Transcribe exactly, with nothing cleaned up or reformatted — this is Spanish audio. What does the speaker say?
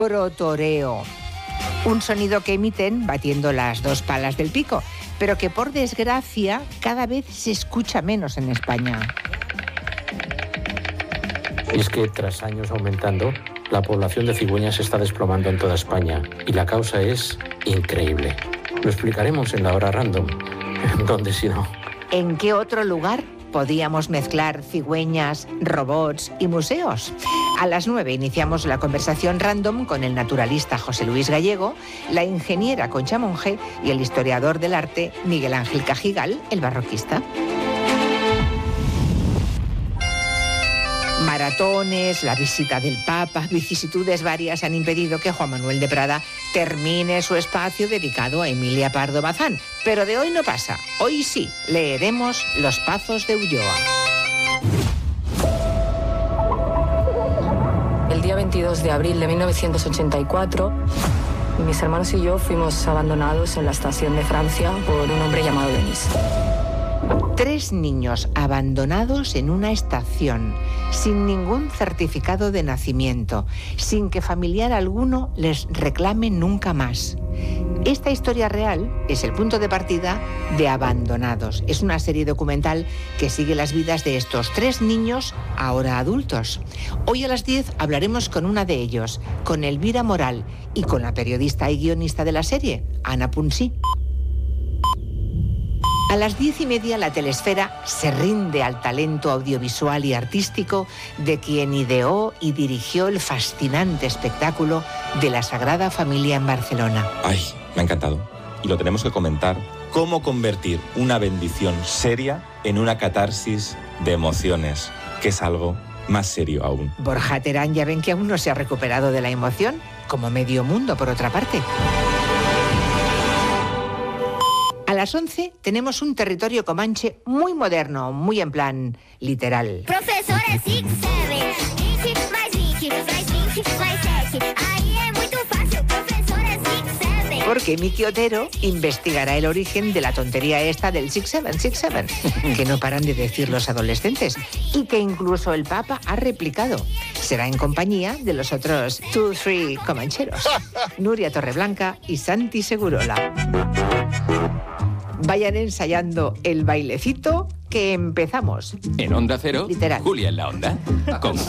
protoreo. Un sonido que emiten batiendo las dos palas del pico, pero que por desgracia cada vez se escucha menos en España. Es que tras años aumentando, la población de cigüeñas se está desplomando en toda España y la causa es increíble. Lo explicaremos en la hora random, donde si no... ¿En qué otro lugar podíamos mezclar cigüeñas, robots y museos? A las nueve iniciamos la conversación random con el naturalista José Luis Gallego, la ingeniera Concha Monge y el historiador del arte Miguel Ángel Cajigal, el barroquista. Maratones, la visita del Papa, vicisitudes varias han impedido que Juan Manuel de Prada termine su espacio dedicado a Emilia Pardo Bazán. Pero de hoy no pasa. Hoy sí, leeremos Los Pazos de Ulloa. El día veintidós de abril de mil novecientos ochenta y cuatro, mis hermanos y yo fuimos abandonados en la estación de Francia por un hombre llamado Denis. Tres niños abandonados en una estación, sin ningún certificado de nacimiento, sin que familiar alguno les reclame nunca más. Esta historia real es el punto de partida de Abandonados. Es una serie documental que sigue las vidas de estos tres niños, ahora adultos. Hoy a las diez hablaremos con una de ellos, con Elvira Moral, y con la periodista y guionista de la serie, Ana Punsí. A las diez y media la Telesfera se rinde al talento audiovisual y artístico de quien ideó y dirigió el fascinante espectáculo de la Sagrada Familia en Barcelona. Ay, me ha encantado. Y lo tenemos que comentar. ¿Cómo convertir una bendición seria en una catarsis de emociones, que es algo más serio aún? Borja Terán, ya ven que aún no se ha recuperado de la emoción, como medio mundo por otra parte. A las once tenemos un territorio comanche muy moderno, muy en plan literal. Profesora Six Seven, veinte más veinte, más veinte, más siete. Ahí es muy fácil, profesora Six Seven. Porque Miki Otero investigará el origen de la tontería esta del Six Seven, Six Seven, que no paran de decir los adolescentes y que incluso el Papa ha replicado. Será en compañía de los otros two, three comancheros, Nuria Torreblanca y Santi Segurola. Vayan ensayando el bailecito que empezamos. En Onda Cero, Literal. Julia en la Onda, con